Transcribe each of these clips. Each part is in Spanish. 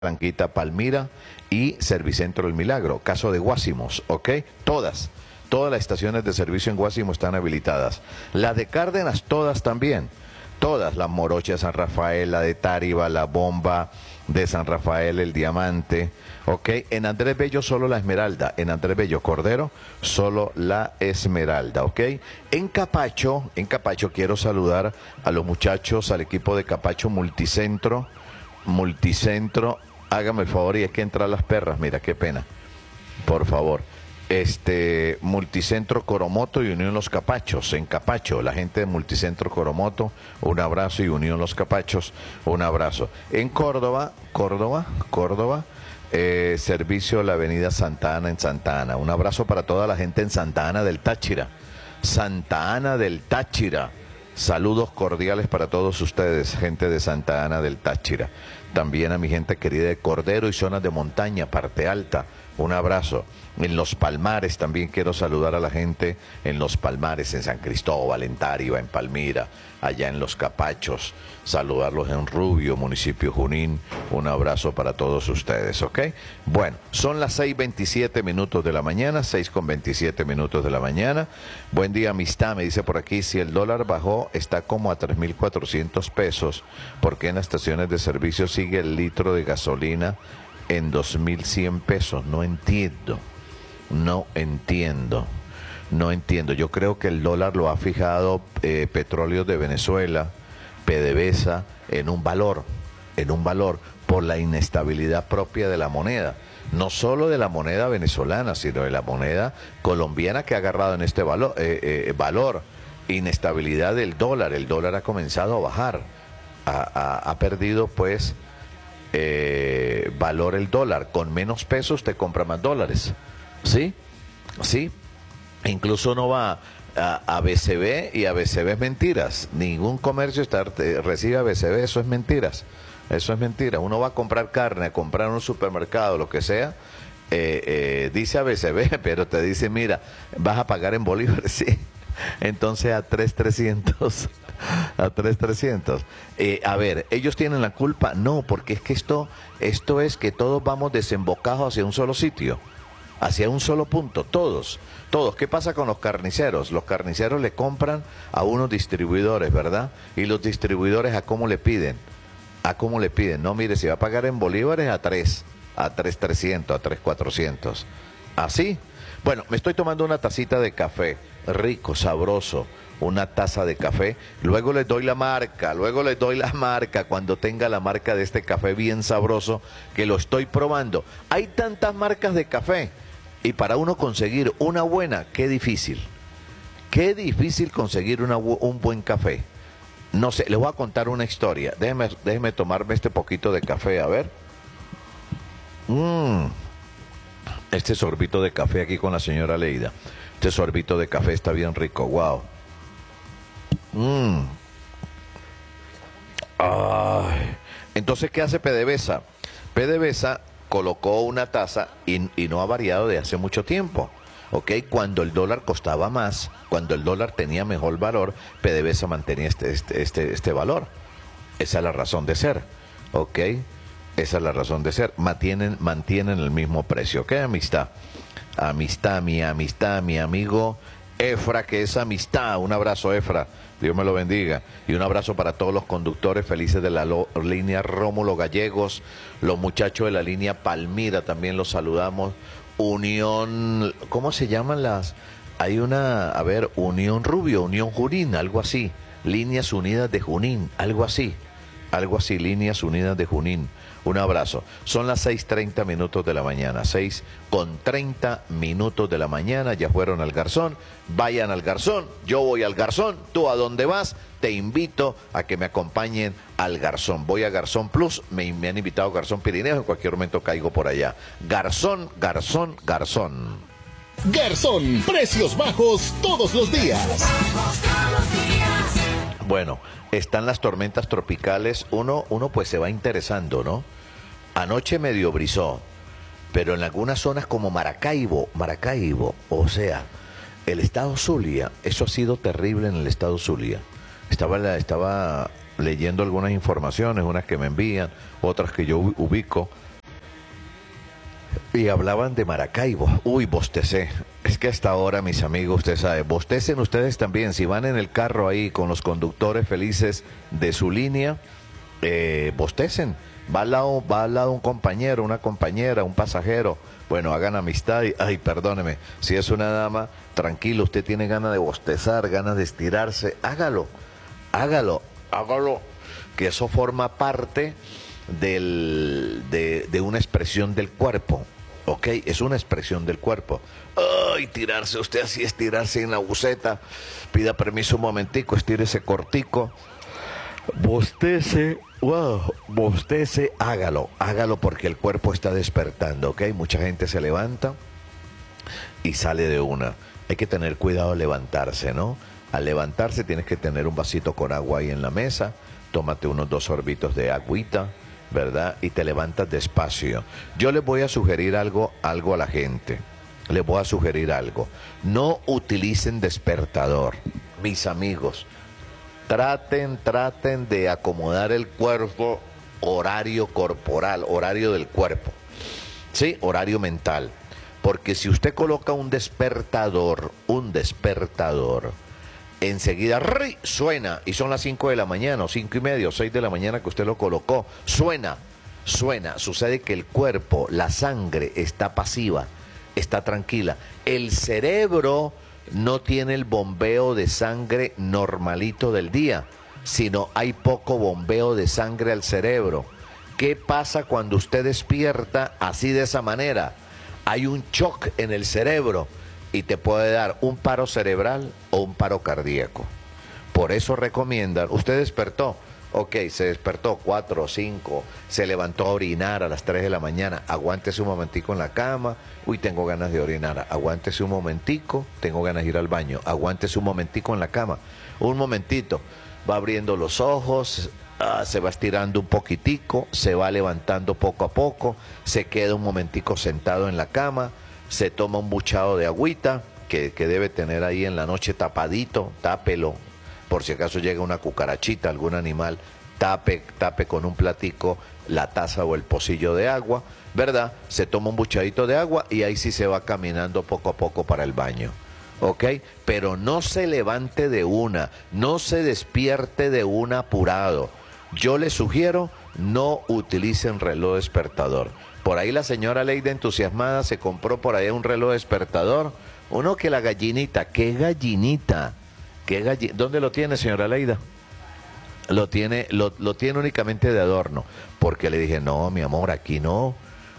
Blanquita, Palmira y Servicentro El Milagro. Caso de Guásimos, ¿ok? Todas las estaciones de servicio en Guásimo están habilitadas. Las de Cárdenas, todas también. Todas, la Morocha de San Rafael, la de Táriba, la Bomba de San Rafael, el Diamante, ¿ok? En Andrés Bello solo la Esmeralda, en Andrés Bello Cordero solo la Esmeralda, ¿ok? En Capacho quiero saludar a los muchachos, al equipo de Capacho Multicentro, hágame el favor, y es que entran las perras, mira, qué pena, por favor. Multicentro Coromoto y Unión Los Capachos, en Capacho, la gente de Multicentro Coromoto, un abrazo, y Unión Los Capachos, un abrazo. En Córdoba, servicio a la avenida Santa Ana en Santa Ana, un abrazo para toda la gente en Santa Ana del Táchira, saludos cordiales para todos ustedes, gente de Santa Ana del Táchira. También a mi gente querida de Cordero y zonas de montaña, parte alta, un abrazo. En Los Palmares también quiero saludar a la gente en Los Palmares, en San Cristóbal, en Táriba, en Palmira, allá en Los Capachos, saludarlos en Rubio, municipio Junín, un abrazo para todos ustedes, ¿ok? Bueno, son las 6:27 de la mañana, 6:27 de la mañana. Buen día, amistad, me dice por aquí, si el dólar bajó, está como a 3.400 pesos, ¿por qué en las estaciones de servicio sigue el litro de gasolina en 2.100 pesos? No entiendo. Yo creo que el dólar lo ha fijado Petróleos de Venezuela, PDVSA, en un valor, por la inestabilidad propia de la moneda. No solo de la moneda venezolana, sino de la moneda colombiana que ha agarrado en este valor. Inestabilidad del dólar. El dólar ha comenzado a bajar. Ha perdido, pues, valor el dólar. Con menos pesos te compra más dólares. ¿Sí? Incluso uno va a BCB y a BCB es mentiras. Ningún comercio recibe a BCB, eso es mentiras. Uno va a comprar carne, a comprar en un supermercado, lo que sea, dice a BCB, pero te dice, mira, vas a pagar en bolívares, sí. Entonces a 3.300. A ver, ¿ellos tienen la culpa? No, porque es que esto es que todos vamos desembocados hacia un solo sitio, hacia un solo punto, todos. ¿Qué pasa con los carniceros? Los carniceros le compran a unos distribuidores, ¿verdad? Y los distribuidores, ¿a cómo le piden? No, mire, si va a pagar en bolívares, a 3.300, a 3.400. ¿Así? Bueno, me estoy tomando una tacita de café, rico, sabroso, una taza de café, luego les doy la marca, cuando tenga la marca de este café bien sabroso, que lo estoy probando. Hay tantas marcas de café, y para uno conseguir una buena, qué difícil conseguir un buen café. No sé, les voy a contar una historia, déjeme tomarme este poquito de café, a ver. Este sorbito de café aquí con la señora Leida. Este sorbito de café está bien rico, wow. Ay. Entonces, ¿qué hace PDVSA? PDVSA colocó una tasa y no ha variado de hace mucho tiempo. ¿Ok? Cuando el dólar costaba más, cuando el dólar tenía mejor valor, PDVSA mantenía este valor. Esa es la razón de ser. ¿Ok? Esa es la razón de ser. Mantienen el mismo precio. ¿Qué amistad? Mi amigo Efra, que es amistad. Un abrazo, Efra. Dios me lo bendiga. Y un abrazo para todos los conductores felices de la línea Rómulo Gallegos, los muchachos de la línea Palmira, también los saludamos. Unión, ¿cómo se llaman las? Hay una, a ver, Unión Rubio, Unión Junín, algo así. Líneas Unidas de Junín, algo así, Líneas Unidas de Junín. Un abrazo. Son las 6:30 de la mañana, 6:30 de la mañana, ya fueron al Garzón, vayan al Garzón, yo voy al Garzón, tú a dónde vas, te invito a que me acompañen al Garzón. Voy a Garzón Plus, me han invitado a Garzón Pirineo, en cualquier momento caigo por allá. Garzón. Garzón, precios bajos todos los días. Bueno, están las tormentas tropicales, uno pues se va interesando, ¿no? Anoche medio brisó, pero en algunas zonas como Maracaibo, o sea, el estado Zulia, eso ha sido terrible en el estado Zulia. Estaba leyendo algunas informaciones, unas que me envían, otras que yo ubico, Y hablaban de Maracaibo. Uy, bostecé. Es que hasta ahora, mis amigos, usted sabe, bostecen ustedes también. Si van en el carro ahí con los conductores felices de su línea, bostecen. Va al lado un compañero, una compañera, un pasajero. Bueno, hagan amistad y, ay, perdóneme, si es una dama, tranquilo, usted tiene ganas de bostezar, ganas de estirarse, hágalo, hágalo, que eso forma parte de una expresión del cuerpo, ¿ok? Es una expresión del cuerpo. Ay, tirarse, usted así estirarse en la buceta, pida permiso un momentico, estírese cortico, bostece, wow, bostece, hágalo porque el cuerpo está despertando, ¿ok? Mucha gente se levanta y sale de una. Hay que tener cuidado al levantarse, ¿no? Al levantarse tienes que tener un vasito con agua ahí en la mesa, tómate unos 2 sorbitos de agüita, ¿verdad? Y te levantas despacio. Yo les voy a sugerir algo a la gente. Les voy a sugerir algo. No utilicen despertador, mis amigos. Traten de acomodar el cuerpo, horario corporal, horario del cuerpo, ¿sí? Horario mental. Porque si usted coloca un despertador, enseguida suena, y son las 5 de la mañana, o 5:30, o 6 de la mañana que usted lo colocó, suena. Sucede que el cuerpo, la sangre está pasiva, está tranquila. El cerebro no tiene el bombeo de sangre normalito del día, sino hay poco bombeo de sangre al cerebro. ¿Qué pasa cuando usted despierta así de esa manera? Hay un shock en el cerebro y te puede dar un paro cerebral o un paro cardíaco. Por eso recomiendan, usted despertó, ok, se despertó 4 o 5, se levantó a orinar a las 3 de la mañana, aguántese un momentico en la cama, uy, tengo ganas de orinar, aguántese un momentico, tengo ganas de ir al baño, aguántese un momentico en la cama, un momentito, va abriendo los ojos, se va estirando un poquitico, se va levantando poco a poco, se queda un momentico sentado en la cama, se toma un buchado de agüita que debe tener ahí en la noche tapadito, tápelo, por si acaso llega una cucarachita, algún animal, tape con un platico la taza o el pocillo de agua, ¿verdad? Se toma un buchadito de agua y ahí sí se va caminando poco a poco para el baño, ¿ok? Pero no se levante de una, no se despierte de una apurado. Yo les sugiero, no utilicen reloj despertador. Por ahí la señora Leida entusiasmada se compró por ahí un reloj despertador, uno que la gallinita, ¿qué gallinita? ¿Dónde lo tiene, señora Leida? Lo tiene únicamente de adorno, porque le dije, no, mi amor, aquí no,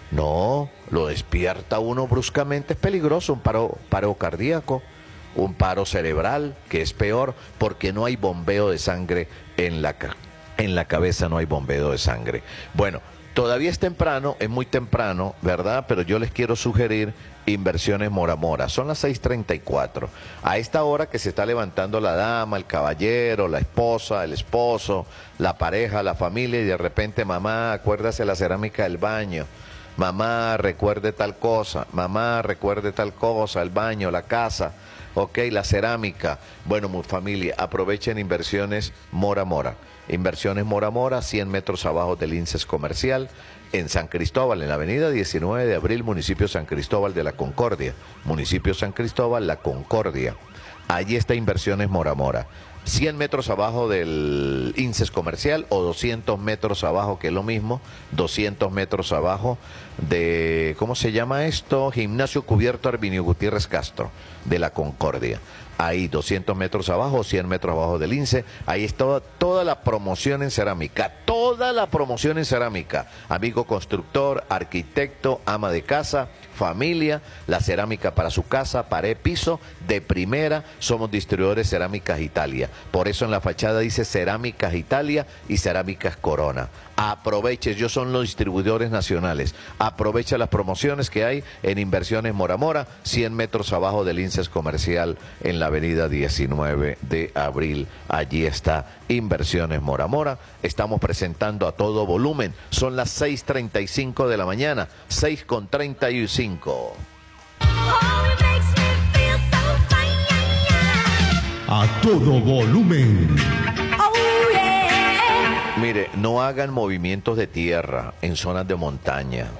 lo despierta uno bruscamente, es peligroso, un paro cardíaco, un paro cerebral, que es peor, porque no hay bombeo de sangre en la cabeza, no hay bombeo de sangre. Bueno, todavía es temprano, es muy temprano, ¿verdad? Pero yo les quiero sugerir Inversiones Mora Mora. Son las 6:34. A esta hora que se está levantando la dama, el caballero, la esposa, el esposo, la pareja, la familia, y de repente, mamá, acuérdase la cerámica del baño. Mamá, recuerde tal cosa. Mamá, recuerde tal cosa. El baño, la casa. Ok, la cerámica. Bueno, mi familia, aprovechen Inversiones Mora Mora. Inversiones Mora Mora, 100 metros abajo del INSES Comercial, en San Cristóbal, en la avenida 19 de abril, municipio San Cristóbal de la Concordia. Municipio San Cristóbal, La Concordia. Allí está Inversiones Mora Mora. 100 metros abajo del INSES Comercial o 200 metros abajo, que es lo mismo, 200 metros abajo de, ¿cómo se llama esto? Gimnasio Cubierto Arminio Gutiérrez Castro, de La Concordia. Ahí 200 metros abajo, 100 metros abajo del INSE, ahí está toda la promoción en cerámica, amigo constructor, arquitecto, ama de casa, familia, la cerámica para su casa, pared, piso, de primera. Somos distribuidores Cerámicas Italia, por eso en la fachada dice Cerámicas Italia y Cerámicas Corona. Aproveche, ellos son los distribuidores nacionales, aprovecha las promociones que hay en Inversiones Mora Mora, 100 metros abajo del INSES Comercial en la avenida 19 de abril, allí está Inversiones Mora Mora. Estamos presentando a todo volumen, son las 6:35 de la mañana, 6:35. A todo volumen. Mire, no hagan movimientos de tierra en zonas de montaña.